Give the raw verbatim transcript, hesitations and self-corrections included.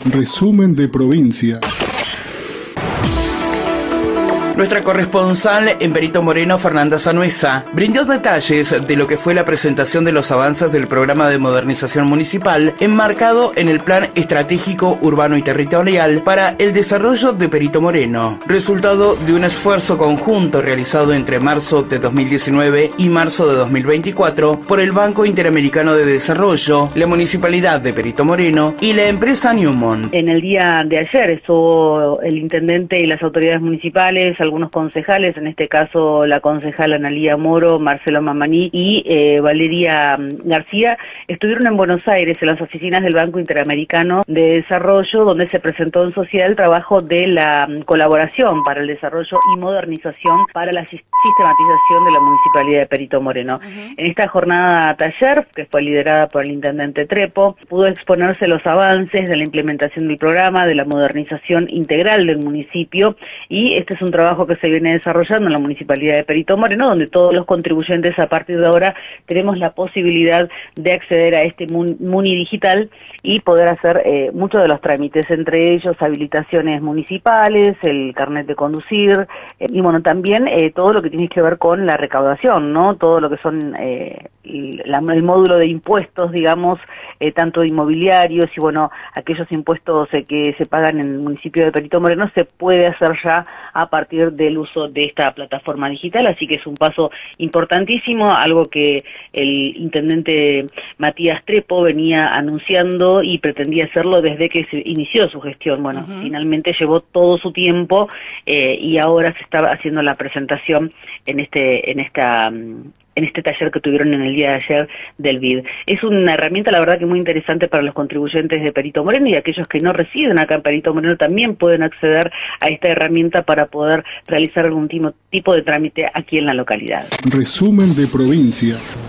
Resumen de provincia. Nuestra corresponsal en Perito Moreno, Fernanda Sanuesa, brindó detalles de lo que fue la presentación de los avances del programa de modernización municipal enmarcado en el Plan Estratégico Urbano y Territorial para el Desarrollo de Perito Moreno, resultado de un esfuerzo conjunto realizado entre marzo de dos mil diecinueve y marzo de dos mil veinticuatro por el Banco Interamericano de Desarrollo, la Municipalidad de Perito Moreno y la empresa Newmont. En el día de ayer estuvo el intendente y las autoridades municipales, algunos concejales, en este caso la concejala Analía Moro, Marcelo Mamaní y eh, Valeria García, estuvieron en Buenos Aires en las oficinas del Banco Interamericano de Desarrollo, donde se presentó en sociedad el trabajo de la colaboración para el desarrollo y modernización para la sistematización de la Municipalidad de Perito Moreno. Uh-huh. En esta jornada taller, que fue liderada por el intendente Trepo, pudo exponerse los avances de la implementación del programa, de la modernización integral del municipio, y este es un trabajo que se viene desarrollando en la Municipalidad de Perito Moreno, donde todos los contribuyentes a partir de ahora tenemos la posibilidad de acceder a este Muni Digital y poder hacer eh, muchos de los trámites, entre ellos habilitaciones municipales, el carnet de conducir, eh, y bueno, también eh, todo lo que tiene que ver con la recaudación, ¿no? Todo lo que son eh, la, el módulo de impuestos, digamos, eh, tanto inmobiliarios y bueno, aquellos impuestos eh, que se pagan en el municipio de Perito Moreno, se puede hacer ya a partir del uso de esta plataforma digital, así que es un paso importantísimo, algo que el intendente Matías Trepo venía anunciando y pretendía hacerlo desde que se inició su gestión. Bueno, uh-huh. Finalmente llevó todo su tiempo eh, y ahora se está haciendo la presentación en este en esta en este taller que tuvieron en el día de ayer del B I D. Es una herramienta, la verdad, que muy interesante para los contribuyentes de Perito Moreno, y aquellos que no residen acá en Perito Moreno también pueden acceder a esta herramienta para poder realizar algún tipo de trámite aquí en la localidad. Resumen de provincia.